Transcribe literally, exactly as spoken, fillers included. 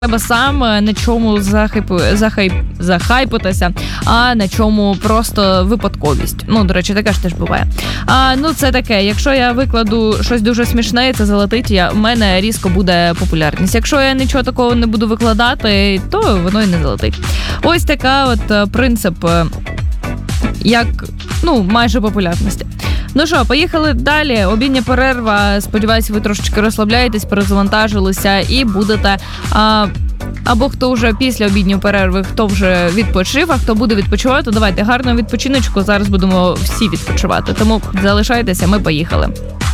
Треба сам на чому захайпу, захайп, захайпитися, а на чому просто випадковість. Ну, до речі, таке ж теж буває. А, ну, це таке, якщо я викладу щось дуже смішне, це залетить, я, в мене різко буде популярність. Якщо я нічого такого не буду викладати, то воно і не залетить. Ось така от принцип, як, ну, майже популярності. Ну що, поїхали далі. Обідня перерва. Сподіваюся, ви трошечки розслабляєтесь, перезавантажилися і будете... А, або хто вже після обідньої перерви, хто вже відпочив, а хто буде відпочивати, давайте гарного відпочиночку. Зараз будемо всі відпочивати. Тому залишайтеся, ми поїхали.